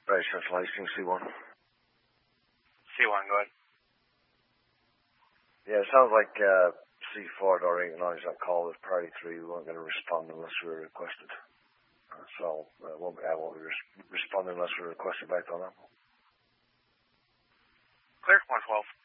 Very Central Hastings, C1. C1, go ahead. Yeah, it sounds like C4 or acknowledged that call with priority 3. We weren't going to respond unless we were requested. So I won't be responding unless we're requested back on that. Clear, 112.